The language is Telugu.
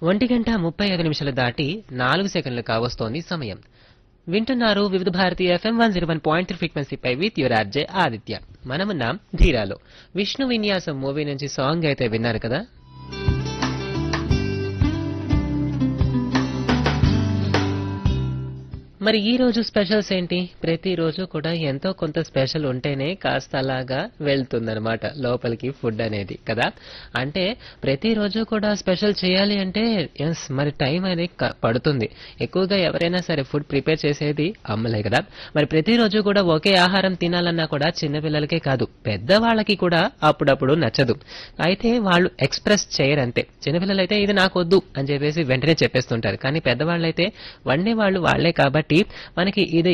1:35 దాటి 4 సెకండ్లు కావస్తోంది సమయం. వింటున్నారు వివిధ Bharati FM 101.3 ఫ్రీక్వెన్సీపై with your RJ Aditya. మనమున్నాం ధీరాలో. విష్ణు విన్యాసం మూవీ నుంచి సాంగ్ అయితే విన్నారు కదా. మరి ఈ రోజు స్పెషల్స్ ఏంటి? ప్రతిరోజు కూడా ఎంతో కొంత స్పెషల్ ఉంటేనే కాస్త అలాగా వెళ్తుందనమాట లోపలికి ఫుడ్ అనేది కదా. అంటే ప్రతిరోజు కూడా స్పెషల్ చేయాలి అంటే ఎస్ మరి టైం అనేది పడుతుంది. ఎక్కువగా ఎవరైనా సరే ఫుడ్ ప్రిపేర్ చేసేది అమ్మలే కదా. మరి ప్రతిరోజు కూడా ఒకే ఆహారం తినాలన్నా కూడా చిన్నపిల్లలకే కాదు పెద్దవాళ్ళకి కూడా అప్పుడప్పుడు నచ్చదు. అయితే వాళ్ళు ఎక్స్ప్రెస్ చేయరంతే. చిన్నపిల్లలైతే ఇది నాకు వద్దు అని చెప్పేసి వెంటనే చెప్పేస్తుంటారు. కానీ పెద్దవాళ్ళైతే వండే వాళ్ళు వాళ్లే కాబట్టి మనకి ఇది